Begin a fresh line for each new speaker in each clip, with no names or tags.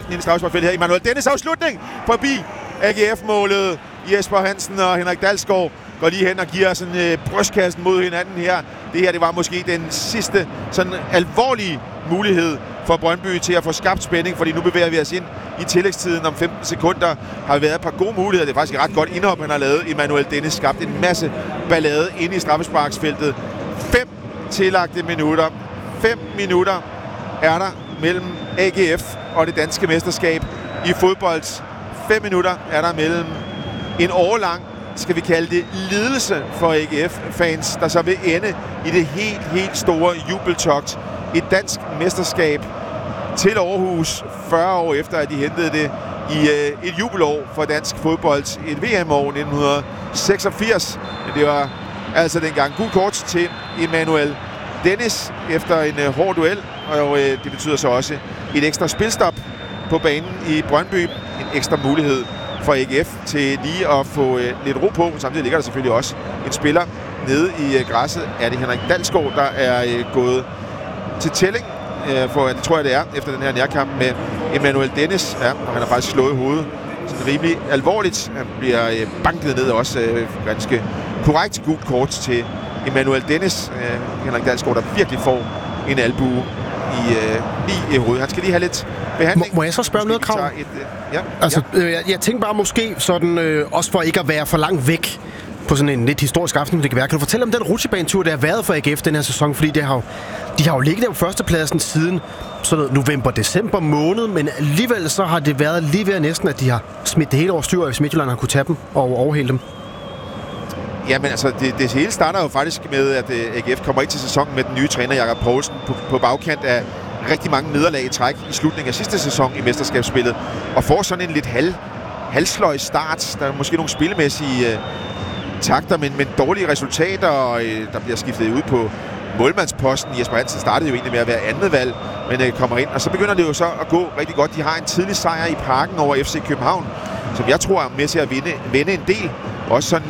bolden ind i straffesparksfeltet her. Emmanuel Dennis afslutning forbi AGF-målet. Jesper Hansen og Henrik Dalsgaard går lige hen og giver sådan brystkassen mod hinanden her. Det her, det var måske den sidste sådan alvorlige mulighed for Brøndby til at få skabt spænding, fordi nu bevæger vi os ind i tillægstiden om 15 sekunder. Har været et par gode muligheder. Det er faktisk et ret godt indhop, han har lavet. Emmanuel Dennis skabt en masse ballade inde i straffesparksfeltet. 5 tillagte minutter. 5 minutter er der mellem AGF og det danske mesterskab i fodbold. 5 minutter er der mellem en årlang, skal vi kalde det, lidelse for AGF-fans, der så vil ende i det helt store jubeltogt. Et dansk mesterskab til Aarhus 40 år efter, at de hentede det i et jubelår for dansk fodbold. Et VM-år 1986. Men det var altså dengang gul kort til Emmanuel Dennis efter en hård duel. Og det betyder så også et ekstra spilstop på banen i Brøndby. En ekstra mulighed for AGF til lige at få lidt ro på. Samtidig ligger der selvfølgelig også en spiller nede i græsset. Er det Henrik Dalsgaard, der er gået til tælling? For det tror jeg, det er, efter den her nærkamp med Emmanuel Dennis. Ja, og han har faktisk slået hovedet sådan rimelig alvorligt. Han bliver banket ned også. Ganske korrekt gult kort til Emmanuel Dennis. Henrik Dalsgaard, der virkelig får en albue lige i hovedet. Han skal lige have lidt behandling.
Må jeg så spørge noget, Krav? Jeg tænker bare måske sådan, også for ikke at være for langt væk på sådan en lidt historisk aften, det kan være. Kan du fortælle om den rutsjebanetur, der har været for AGF den her sæson? Fordi de har jo ligget der på førstepladsen siden sådan november-december måned, men alligevel så har det været lige ved næsten, at de har smidt det hele over styr, hvis Midtjylland har kunne tage dem og overhælde dem.
Jamen altså, det hele starter jo faktisk med, at AGF kommer ikke til sæsonen med den nye træner, Jakob Poulsen, på bagkant af rigtig mange nederlag i træk i slutningen af sidste sæson i mesterskabsspillet, og får sådan en lidt halsløj start. Der er måske nogle spillemæssige takter, men dårlige resultater, og der bliver skiftet ud på målmandsposten. Jesper Hansen startede jo egentlig med at være andet valg, men kommer ind, og så begynder det jo så at gå rigtig godt. De har en tidlig sejr i Parken over FC København, som jeg tror er med til at vinde en del. Også sådan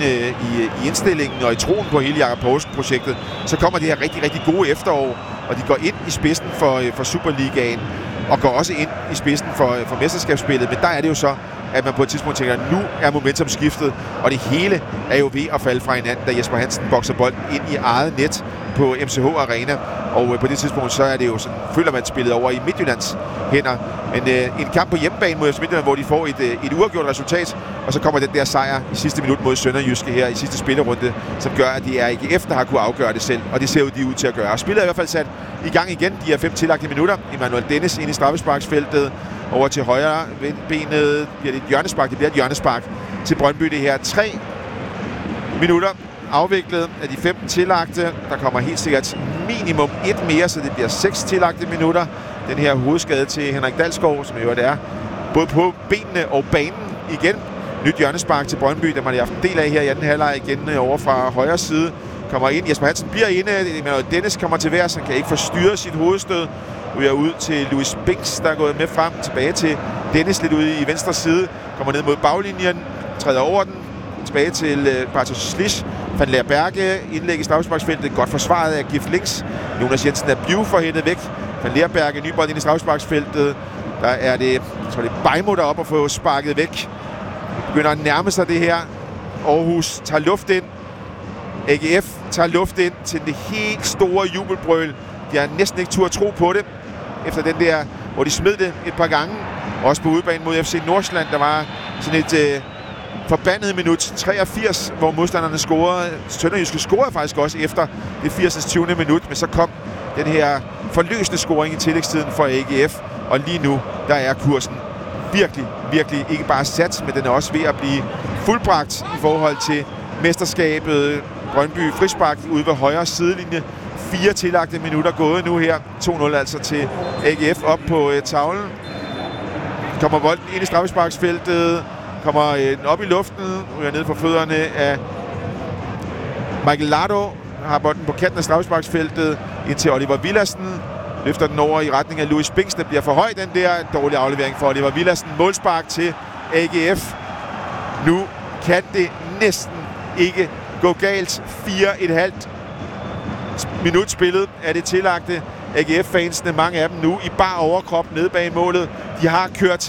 i indstillingen og i troen på hele Jakob Poulsen-projektet. Så kommer det her rigtig gode efterår, og de går ind i spidsen for Superligaen, og går også ind i spidsen for mesterskabsspillet. Men der er det jo så, at man på et tidspunkt tænker, at nu er momentum skiftet, og det hele er jo ved at falde fra hinanden, da Jesper Hansen bokser bolden ind i eget net på MCH Arena. Og på det tidspunkt, så er det jo sådan, føler man spillet over i Midtjyllands hænder. Men en kamp på hjemmebane mod FC Midtjylland, hvor de får et uafgjort resultat, og så kommer den der sejr i sidste minut mod Sønderjyske her i sidste spillerunde, som gør, at de er AGF, der har kunne afgøre det selv, og det ser jo de ud til at gøre. Og spillet er i hvert fald sat i gang igen. De er 5 tillagte minutter. Emmanuel Dennis ind i straffesparksfeltet, over til højre benet. Bliver det et hjørnespark? Det bliver et hjørnespark til Brøndby. Det her 3 minutter afviklet af de 5 tillagte. Der kommer helt sikkert minimum 1 mere, så det bliver 6 tillagte minutter. Den her hovedskade til Henrik Dalsgaard, som jo er både på benene og banen igen. Nyt hjørnespark til Brøndby, der man har haft en del af her i anden halvleg igen over fra højre side. Kommer ind, Jesper Hansen bliver inde, Emmanuel Dennis kommer til værs, han kan ikke forstyrre sit hovedstød. Nu er ud til Louis Binks, der er gået med frem, tilbage til Dennis lidt ude i venstre side. Kommer ned mod baglinjen, træder over den, tilbage til Bartosz Slisz. Van Leer Berge, indlæg i straffesparksfeltet, godt forsvaret af Gif Links. Jonas Jensen er blevet forhændet væk. Van Leer Berge, ny bold ind i straffesparksfeltet. Der er det, jeg tror det er Bejmo deroppe at få sparket væk. Begynder at nærme sig det her. Aarhus tager luft ind. AGF tager luft ind til det helt store jubelbrøl. De har næsten ikke tur at tro på det, efter den der, hvor de smed det et par gange. Også på udebane mod FC Nordsjælland, der var sådan et forbandet minut 83, hvor modstanderne scorede. Sønderjyske scorede faktisk også efter det 80. 20. minut, men så kom den her forløsende scoring i tillægstiden for AGF. Og lige nu, der er kursen virkelig ikke bare sat, men den er også ved at blive fuldbragt i forhold til mesterskabet. Brøndby frispark ude ved højre sidelinje. 4 tillagte minutter gået nu her. 2-0 altså til AGF op på tavlen. Kommer bolden ind i straffesparksfeltet. Kommer den op i luften. Ryger ned på fødderne af Michael Lardo. Har bolden på kanten af straffesparksfeltet ind til Oliver Villadsen. Løfter den over i retning af Louis Binks. Der bliver for høj, den der. Dårlig aflevering for Oliver Villadsen. Målspark til AGF. Nu kan det næsten ikke gå galt. 4,5 minut spillet er det tillagte. AGF-fansene, mange af dem nu i bar overkrop nede bag målet. De har kørt